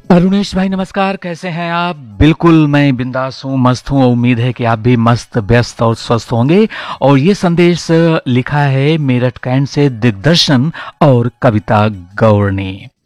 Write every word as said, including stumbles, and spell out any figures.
अरुणेश भाई नमस्कार, कैसे हैं आप? बिल्कुल मैं बिंदास हूँ, मस्त हूँ। उम्मीद है कि आप भी मस्त, व्यस्त और स्वस्थ होंगे। और ये संदेश अ, लिखा है मेरठ कैंट से दिग्दर्शन और कविता गौड़ ने।